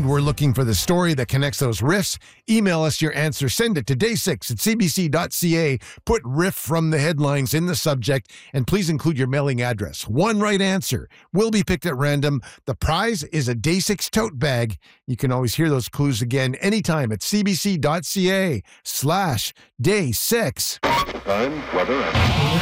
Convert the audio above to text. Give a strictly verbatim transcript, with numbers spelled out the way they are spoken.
and we're looking for the story that connects those riffs. Email us your answer. Send it to day six at c b c dot c a. Put riff from the headlines in the subject, and please include your mailing address. One right answer will be picked at random. The prize is a Day six tote bag. You can always hear those clues again anytime at c b c dot c a slash day six. Time, weather, and...